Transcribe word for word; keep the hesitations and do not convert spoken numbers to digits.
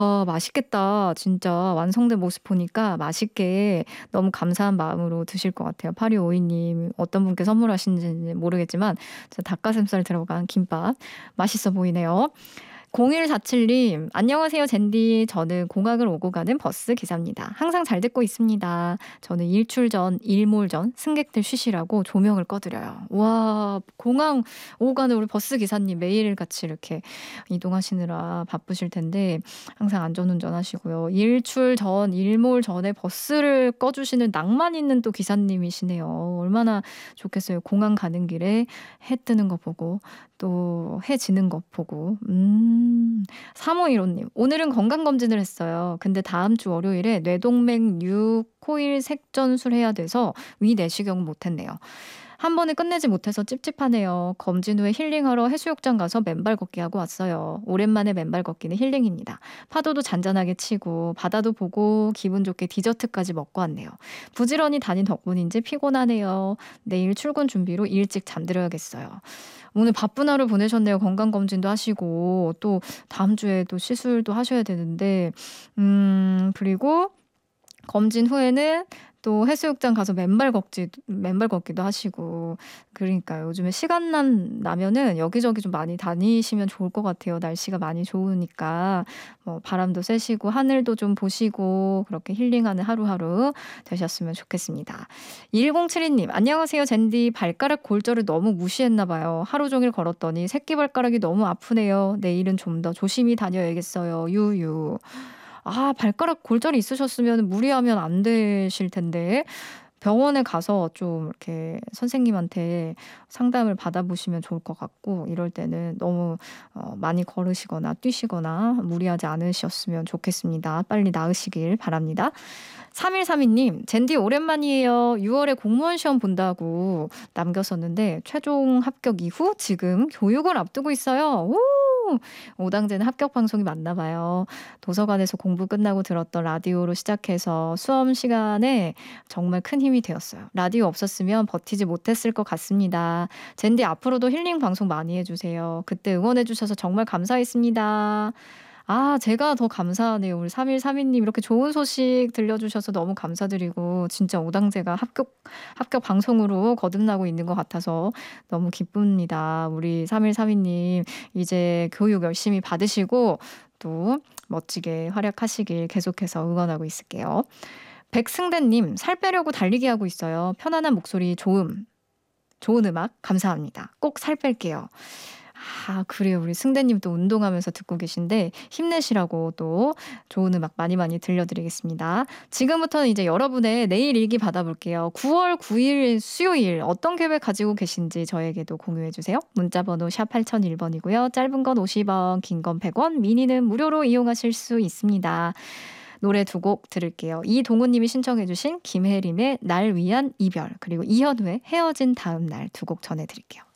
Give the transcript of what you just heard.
아 맛있겠다. 진짜 완성된 모습 보니까 맛있게 너무 감사한 마음으로 드실 것 같아요. 팔이오이 님 어떤 분께 선물하신지는 모르겠지만 저 닭가슴살 들어간 김밥 맛있어 보이네요. 공일사칠 님 안녕하세요 젠디. 저는 공항을 오고 가는 버스 기사입니다. 항상 잘 듣고 있습니다. 저는 일출 전, 일몰 전 승객들 쉬시라고 조명을 꺼 드려요. 와 공항 오고 가는 우리 버스 기사님 매일같이 이렇게 이동하시느라 바쁘실 텐데 항상 안전운전 하시고요. 일출 전, 일몰 전에 버스를 꺼 주시는 낭만 있는 또 기사님이시네요. 얼마나 좋겠어요. 공항 가는 길에 해 뜨는 거 보고 또 해 지는 것 보고. 음. 삼오일오 님 오늘은 건강검진을 했어요. 근데 다음 주 월요일에 뇌동맥류 코일 색전술 해야 돼서 위 내시경은 못 했네요. 한 번에 끝내지 못해서 찝찝하네요. 검진 후에 힐링하러 해수욕장 가서 맨발 걷기 하고 왔어요. 오랜만에 맨발 걷기는 힐링입니다. 파도도 잔잔하게 치고 바다도 보고 기분 좋게 디저트까지 먹고 왔네요. 부지런히 다닌 덕분인지 피곤하네요. 내일 출근 준비로 일찍 잠들어야겠어요. 오늘 바쁜 하루 보내셨네요. 건강검진도 하시고 또 다음 주에 또 시술도 하셔야 되는데 음 그리고 검진 후에는 또 해수욕장 가서 맨발 걷지 맨발 걷기도 하시고 그러니까요. 요즘에 시간 난 나면은 여기저기 좀 많이 다니시면 좋을 것 같아요. 날씨가 많이 좋으니까 뭐 바람도 쐬시고 하늘도 좀 보시고 그렇게 힐링하는 하루하루 되셨으면 좋겠습니다. 이일공칠이 님 안녕하세요 젠디. 발가락 골절을 너무 무시했나 봐요. 하루 종일 걸었더니 새끼발가락이 너무 아프네요. 내일은 좀 더 조심히 다녀야겠어요. 유유. 아 발가락 골절이 있으셨으면 무리하면 안 되실 텐데 병원에 가서 좀 이렇게 선생님한테 상담을 받아보시면 좋을 것 같고 이럴 때는 너무 어 많이 걸으시거나 뛰시거나 무리하지 않으셨으면 좋겠습니다. 빨리 나으시길 바랍니다. 삼일삼이 님 젠디 오랜만이에요. 유월에 공무원 시험 본다고 남겼었는데 최종 합격 이후 지금 교육을 앞두고 있어요. 오! 오당제는 합격 방송이 맞나 봐요. 도서관에서 공부 끝나고 들었던 라디오로 시작해서 수험 시간에 정말 큰 힘이 되었어요. 라디오 없었으면 버티지 못했을 것 같습니다. 젠디 앞으로도 힐링 방송 많이 해주세요. 그때 응원해 주셔서 정말 감사했습니다. 아 제가 더 감사하네요. 우리 삼일삼이 님 이렇게 좋은 소식 들려주셔서 너무 감사드리고 진짜 오당제가 합격 합격 방송으로 거듭나고 있는 것 같아서 너무 기쁩니다. 우리 삼일삼이 님 이제 교육 열심히 받으시고 또 멋지게 활약하시길 계속해서 응원하고 있을게요. 백승대 님 살 빼려고 달리기 하고 있어요. 편안한 목소리 좋음, 좋은 음악 감사합니다. 꼭 살 뺄게요. 아 그래요. 우리 승대 님 또 운동하면서 듣고 계신데 힘내시라고 또 좋은 음악 많이 많이 들려드리겠습니다. 지금부터는 이제 여러분의 내일 일기 받아볼게요. 구월 구일 수요일 어떤 계획 가지고 계신지 저에게도 공유해 주세요. 문자번호 샵 팔공공일 번이고요. 짧은 건 오십 원, 긴 건 백 원, 미니는 무료로 이용하실 수 있습니다. 노래 두 곡 들을게요. 이동훈 님이 신청해 주신 김혜림의 날 위한 이별 그리고 이현우의 헤어진 다음 날 두 곡 전해드릴게요.